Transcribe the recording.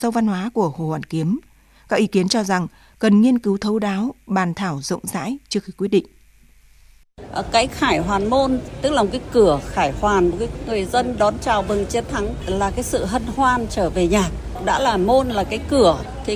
sâu văn hóa của Hồ Hoàn Kiếm. Các ý kiến cho rằng cần nghiên cứu thấu đáo, bàn thảo rộng rãi trước khi quyết định. Cái khải hoàn môn, tức là một cái cửa khải hoàn, một cái người dân đón chào mừng chiến thắng là cái sự hân hoan trở về nhà. Đã là môn là cái cửa, thì